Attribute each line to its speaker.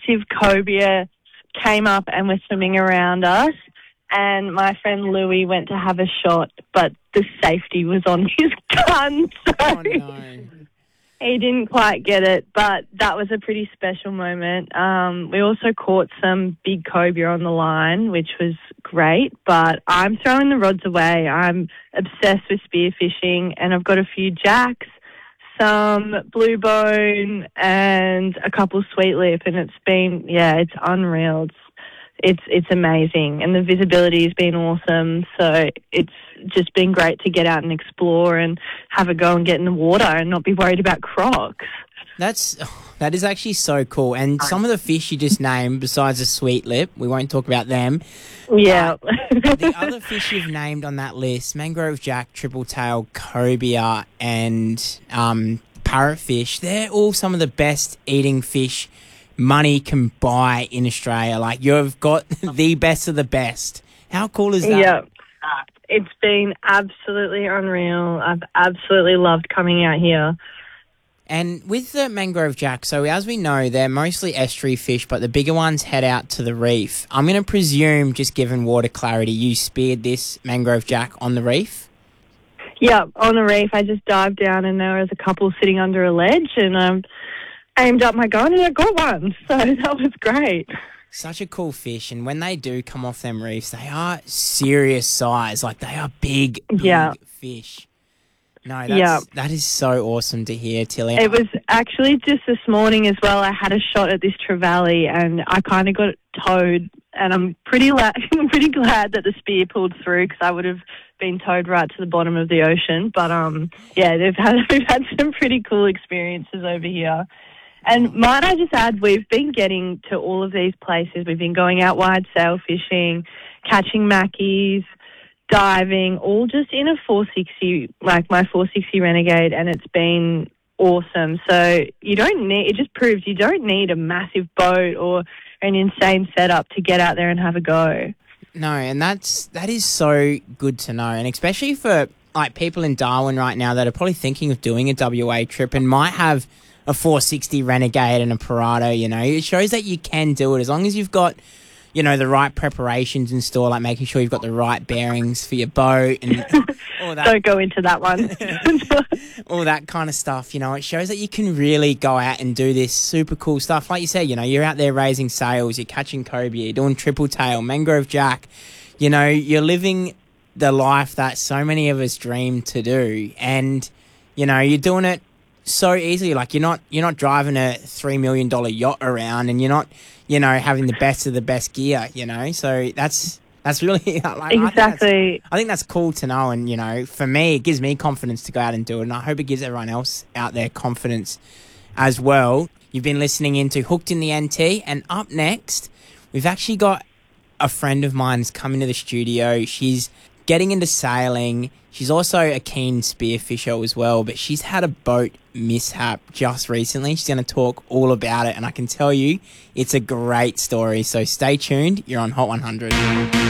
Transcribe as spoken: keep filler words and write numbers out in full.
Speaker 1: massive cobia came up and was swimming around us, and my friend Louis went to have a shot, but the safety was on his gun, so
Speaker 2: Oh, no.
Speaker 1: he didn't quite get it, but that was a pretty special moment. Um, we also caught some big cobia on the line, which was great, but I'm throwing the rods away. I'm obsessed with spearfishing, and I've got a few jacks, some blue bone, and a couple sweet lip, and it's been, yeah, it's unreal. It's, it's, it's amazing, and the visibility has been awesome, so it's just been great to get out and explore and have a go and get in the water and not be worried about crocs.
Speaker 2: That's that is actually so cool. And some of the fish you just named, besides the sweet lip, we won't talk about them.
Speaker 1: Yeah.
Speaker 2: Uh, the other fish you've named on that list, mangrove jack, triple tail, cobia, and um, parrotfish, they're all some of the best eating fish money can buy in Australia. Like, you've got the best of the best. How cool is that?
Speaker 1: Yeah. It's been absolutely unreal. I've absolutely loved coming out here.
Speaker 2: And with the mangrove jack, so as we know, they're mostly estuary fish, but the bigger ones head out to the reef. I'm going to presume, just given water clarity, you speared this mangrove jack on the reef?
Speaker 1: Yeah, on the reef. I just dived down and there was a couple sitting under a ledge, and I um, aimed up my gun and I got one. So that was great.
Speaker 2: Such a cool fish, and when they do come off them reefs, they are serious size. Like, they are big, big
Speaker 1: yeah.
Speaker 2: fish. No, that's,
Speaker 1: yeah.
Speaker 2: that is so awesome to hear, Tilly.
Speaker 1: It was actually just this morning as well. I had a shot at this trevally, and I kind of got towed, and I'm pretty, la- I'm pretty glad that the spear pulled through, because I would have been towed right to the bottom of the ocean. But um, yeah, they've had we've had some pretty cool experiences over here. And might I just add, we've been getting to all of these places. We've been going out wide sail fishing, catching mackies, diving, all just in a four sixty, like my four sixty Renegade, and it's been awesome. So you don't need, it just proves you don't need a massive boat or an insane setup to get out there and have a go.
Speaker 2: No, and that's, that is so good to know, and especially for like people in Darwin right now that are probably thinking of doing a W A trip and might have a four sixty Renegade and a Parado, you know. It shows that you can do it as long as you've got, you know, the right preparations in store, like making sure you've got the right bearings for your boat and all that.
Speaker 1: Don't go into that one.
Speaker 2: All that kind of stuff, you know. It shows that you can really go out and do this super cool stuff. Like you said, you know, you're out there raising sails, you're catching cobia, you're doing triple tail, mangrove jack. You know, you're living the life that so many of us dream to do. And, you know, you're doing it so easily. Like, you're not you're not driving a three million dollars yacht around, and you're not, you know, having the best of the best gear, you know. So that's that's really like,
Speaker 1: exactly.
Speaker 2: I think that's, I think that's cool to know, and, you know, for me, it gives me confidence to go out and do it, and I hope it gives everyone else out there confidence as well. You've been listening into Hooked in the N T, and up next, we've actually got a friend of mine's coming to the studio. She's getting into sailing. She's also a keen spearfisher as well, but she's had a boat mishap just recently. She's going to talk all about it, and I can tell you it's a great story. So stay tuned. You're on Hot one hundred.